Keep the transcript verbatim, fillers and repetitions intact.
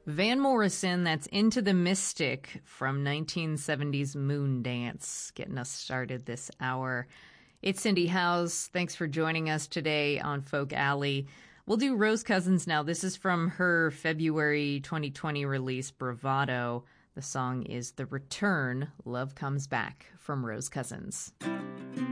Van Morrison, that's Into the Mystic from nineteen seventies Moondance, getting us started this hour. It's Cindy Howes. Thanks for joining us today on Folk Alley. We'll do Rose Cousins now. This is from her February twenty twenty release, Bravado. The song is The Return, Love Comes Back, from Rose Cousins.